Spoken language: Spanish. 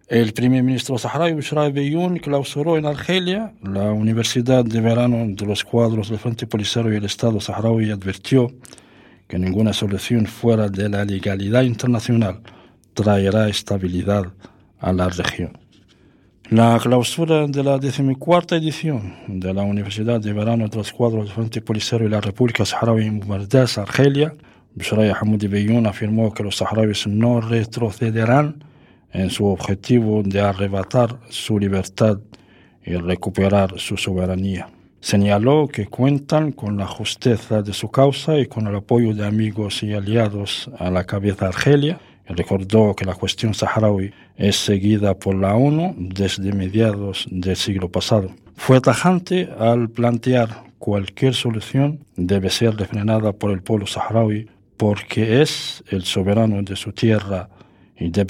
El primer ministro saharaui, Bushra Beyoun, clausuró en Argelia la Universidad de Verano de los Cuadros del Frente Polisario y el Estado saharaui y advirtió que ninguna solución fuera de la legalidad internacional traerá estabilidad a la región. La clausura de la 14ª edición de la Universidad de Verano de los Cuadros del Frente Polisario y la República Saharaui en Bardaz, Argelia, Bushra Hamoudi Beyoun afirmó que los saharauis no retrocederán en su objetivo de arrebatar su libertad y recuperar su soberanía. Señaló que cuentan con la justeza de su causa y con el apoyo de amigos y aliados a la cabeza de Argelia. Y recordó que la cuestión saharaui es seguida por la ONU desde mediados del siglo pasado. Fue tajante al plantear cualquier solución debe ser refrenada por el pueblo saharaui porque es el soberano de su tierra y debe